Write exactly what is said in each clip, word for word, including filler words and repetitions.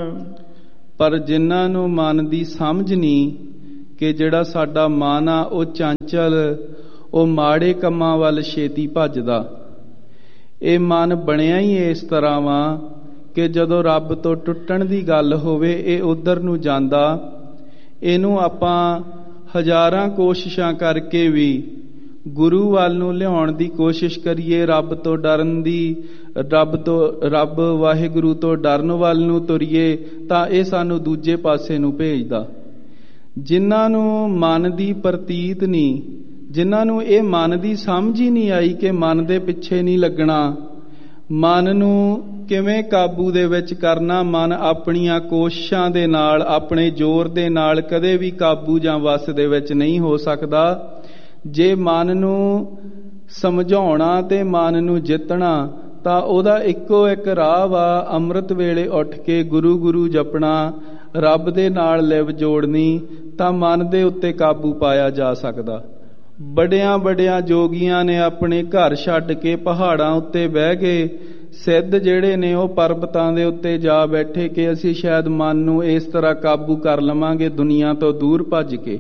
ਪਰ ਜਿਨ੍ਹਾਂ ਨੂੰ ਮਨ ਦੀ ਸਮਝ ਨਹੀਂ ਕਿ ਜਿਹੜਾ ਸਾਡਾ ਮਨ ਆ ਉਹ ਚੰਚਲ, ਉਹ ਮਾੜੇ ਕੰਮਾਂ ਵੱਲ ਛੇਤੀ ਭੱਜਦਾ। ਇਹ ਮਨ ਬਣਿਆ ਹੀ ਇਸ ਤਰ੍ਹਾਂ ਵਾ ਕਿ ਜਦੋਂ ਰੱਬ ਤੋਂ ਟੁੱਟਣ ਦੀ ਗੱਲ ਹੋਵੇ ਇਹ ਉਧਰ ਨੂੰ ਜਾਂਦਾ। ਇਹਨੂੰ ਆਪਾਂ ਹਜ਼ਾਰਾਂ ਕੋਸ਼ਿਸ਼ਾਂ ਕਰਕੇ ਵੀ ਗੁਰੂ ਵੱਲ ਨੂੰ ਲਿਆਉਣ ਦੀ ਕੋਸ਼ਿਸ਼ ਕਰੀਏ, ਰੱਬ ਤੋਂ ਡਰਨ ਦੀ, ਰੱਬ ਤੋਂ ਰੱਬ ਵਾਹਿਗੁਰੂ ਤੋਂ ਡਰਨ ਵੱਲ ਨੂੰ ਤੁਰੀਏ, ਤਾਂ ਇਹ ਸਾਨੂੰ ਦੂਜੇ ਪਾਸੇ ਨੂੰ ਭੇਜਦਾ। ਜਿਨ੍ਹਾਂ ਨੂੰ ਮਨ ਦੀ ਪ੍ਰਤੀਤ ਨਹੀਂ, ਜਿਨ੍ਹਾਂ ਨੂੰ ਇਹ ਮਨ ਦੀ ਸਮਝ ਹੀ ਨਹੀਂ ਆਈ ਕਿ ਮਨ ਦੇ ਪਿੱਛੇ ਨਹੀਂ ਲੱਗਣਾ, ਮਨ ਨੂੰ ਕਿਵੇਂ ਕਾਬੂ ਦੇ ਵਿੱਚ ਕਰਨਾ, ਮਨ ਆਪਣੀਆਂ ਕੋਸ਼ਿਸ਼ਾਂ ਦੇ ਨਾਲ, ਆਪਣੇ ਜ਼ੋਰ ਦੇ ਨਾਲ ਕਦੇ ਵੀ ਕਾਬੂ ਜਾਂ ਵੱਸ ਦੇ ਵਿੱਚ ਨਹੀਂ ਹੋ ਸਕਦਾ। ਜੇ ਮਨ ਨੂੰ ਸਮਝਾਉਣਾ ਤੇ ਮਨ ਨੂੰ ਜਿੱਤਣਾ ਤਾਂ ਉਹਦਾ ਇੱਕੋ ਇੱਕ ਰਾਹ ਵਾ, ਅੰਮ੍ਰਿਤ ਵੇਲੇ ਉੱਠ ਕੇ ਗੁਰੂ ਗੁਰੂ ਜਪਣਾ, ਰੱਬ ਦੇ ਨਾਲ ਲਿਵ ਜੋੜਨੀ, ਤਾਂ ਮਨ ਦੇ ਉੱਤੇ ਕਾਬੂ ਪਾਇਆ ਜਾ ਸਕਦਾ। ਵੱਡਿਆਂ ਵੱਡਿਆਂ ਜੋਗੀਆਂ ਨੇ ਆਪਣੇ ਘਰ ਛੱਡ ਕੇ ਪਹਾੜਾਂ ਉੱਤੇ ਬਹਿ ਕੇ, ਸਿੱਧ ਜਿਹੜੇ ਨੇ ਉਹ ਪਰਬਤਾਂ ਦੇ ਉੱਤੇ ਜਾ ਬੈਠੇ ਕਿ ਅਸੀਂ ਸ਼ਾਇਦ ਮਨ ਨੂੰ ਇਸ ਤਰ੍ਹਾਂ ਕਾਬੂ ਕਰ ਲਵਾਂਗੇ ਦੁਨੀਆ ਤੋਂ ਦੂਰ ਭੱਜ ਕੇ।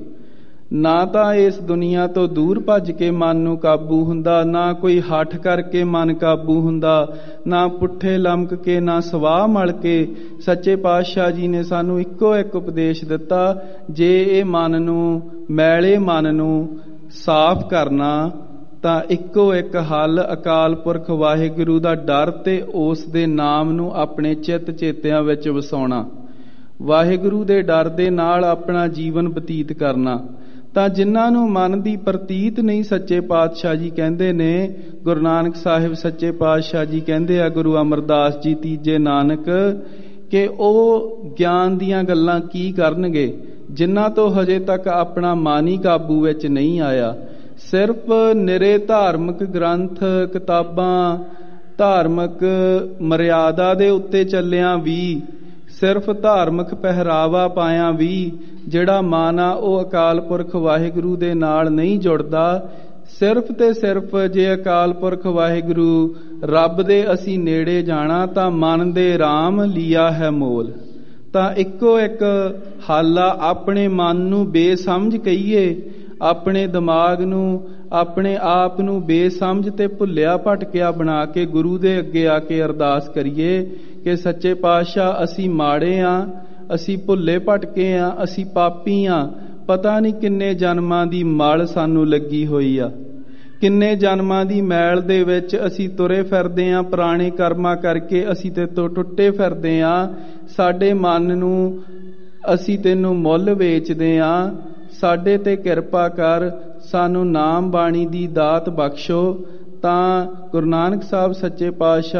ਨਾ ਤਾਂ ਇਸ ਦੁਨੀਆ ਤੋਂ ਦੂਰ ਭੱਜ ਕੇ ਮਨ ਨੂੰ ਕਾਬੂ ਹੁੰਦਾ, ਨਾ ਕੋਈ ਹੱਠ ਕਰਕੇ ਮਨ ਕਾਬੂ ਹੁੰਦਾ, ਨਾ ਪੁੱਠੇ ਲਮਕ ਕੇ, ਨਾ ਸਵਾਹ ਮਲ ਕੇ। ਸੱਚੇ ਪਾਤਸ਼ਾਹ ਜੀ ਨੇ ਸਾਨੂੰ ਇੱਕੋ ਇੱਕ ਉਪਦੇਸ਼ ਦਿੱਤਾ, ਜੇ ਇਹ ਮਨ ਨੂੰ, ਮੈਲੇ ਮਨ ਨੂੰ ਸਾਫ਼ ਕਰਨਾ ਤਾਂ ਇੱਕੋ ਇੱਕ ਹੱਲ ਅਕਾਲ ਪੁਰਖ ਵਾਹਿਗੁਰੂ ਦਾ ਡਰ ਤੇ ਉਸ ਦੇ ਨਾਮ ਨੂੰ ਆਪਣੇ ਚਿੱਤ ਚੇਤਿਆਂ ਵਿੱਚ ਵਸਾਉਣਾ, ਵਾਹਿਗੁਰੂ ਦੇ ਡਰ ਦੇ ਨਾਲ ਆਪਣਾ ਜੀਵਨ ਬਤੀਤ ਕਰਨਾ। ਤਾਂ ਜਿਨ੍ਹਾਂ ਨੂੰ ਮਨ ਦੀ ਪ੍ਰਤੀਤ ਨਹੀਂ, ਸੱਚੇ ਪਾਤਸ਼ਾਹ ਜੀ ਕਹਿੰਦੇ ਨੇ, ਗੁਰੂ ਨਾਨਕ ਸਾਹਿਬ ਸੱਚੇ ਪਾਤਸ਼ਾਹ ਜੀ ਕਹਿੰਦੇ ਆ, ਗੁਰੂ ਅਮਰਦਾਸ ਜੀ ਤੀਜੇ ਨਾਨਕ, ਕਿ ਉਹ ਗਿਆਨ ਦੀਆਂ ਗੱਲਾਂ ਕੀ ਕਰਨਗੇ ਜਿਨ੍ਹਾਂ ਤੋਂ ਹਜੇ ਤੱਕ ਆਪਣਾ ਮਨ ਹੀ ਕਾਬੂ ਵਿੱਚ ਨਹੀਂ ਆਇਆ। ਸਿਰਫ ਨਿਰੇ ਧਾਰਮਿਕ ਗ੍ਰੰਥ, ਕਿਤਾਬਾਂ, ਧਾਰਮਿਕ ਮਰਿਆਦਾ ਦੇ ਉੱਤੇ ਚੱਲਿਆਂ ਵੀ, ਸਿਰਫ ਧਾਰਮਿਕ ਪਹਿਰਾਵਾ ਪਾਇਆ ਵੀ ਜਿਹੜਾ ਮਨ ਆ ਉਹ ਅਕਾਲ ਪੁਰਖ ਵਾਹਿਗੁਰੂ ਦੇ ਨਾਲ ਨਹੀਂ ਜੁੜਦਾ। ਸਿਰਫ ਤੇ ਸਿਰਫ ਜੇ ਅਕਾਲ ਪੁਰਖ ਵਾਹਿਗੁਰੂ ਰੱਬ ਦੇ ਅਸੀਂ ਨੇੜੇ ਜਾਣਾ ਤਾਂ ਮਨ ਦੇ ਰਾਮ ਲਿਆ ਹੈ ਮੋਲ। ਤਾਂ ਇੱਕੋ ਇੱਕ ਹੱਲ ਆ, ਆਪਣੇ ਮਨ ਨੂੰ ਬੇਸਮਝ ਕਹੀਏ, ਆਪਣੇ ਦਿਮਾਗ ਨੂੰ, ਆਪਣੇ ਆਪ ਨੂੰ ਬੇਸਮਝ ਤੇ ਭੁੱਲਿਆ ਭਟਕਿਆ ਬਣਾ ਕੇ ਗੁਰੂ ਦੇ ਅੱਗੇ ਆ ਕੇ ਅਰਦਾਸ ਕਰੀਏ ਕਿ ਸੱਚੇ ਪਾਤਸ਼ਾਹ ਅਸੀਂ ਮਾੜੇ ਆ, ਅਸੀਂ ਭੁੱਲੇ ਭਟਕੇ ਆ, ਅਸੀਂ ਪਾਪੀ ਆ, ਪਤਾ ਨਹੀਂ ਕਿੰਨੇ ਜਨਮਾਂ ਦੀ ਮਲ ਸਾਨੂੰ ਲੱਗੀ ਹੋਈ ਆ, ਕਿੰਨੇ ਜਨਮਾਂ ਦੀ ਮੈਲ ਦੇ ਵਿੱਚ ਅਸੀਂ ਤੁਰੇ ਫਿਰਦੇ ਆ, ਪੁਰਾਣੇ ਕਰਮਾਂ ਕਰਕੇ ਅਸੀਂ ਤੇ ਤੋਂ ਟੁੱਟੇ ਫਿਰਦੇ ਆ। ਸਾਡੇ ਮਨ ਨੂੰ ਅਸੀਂ ਤੈਨੂੰ ਮੁੱਲ ਵੇਚਦੇ ਆ, ਸਾਡੇ ਤੇ ਕਿਰਪਾ ਕਰ, ਸਾਨੂੰ ਨਾਮ ਬਾਣੀ ਦੀ ਦਾਤ ਬਖਸ਼ੋ। ਤਾਂ ਗੁਰੂ ਨਾਨਕ ਸਾਹਿਬ ਸੱਚੇ ਪਾਤਸ਼ਾਹ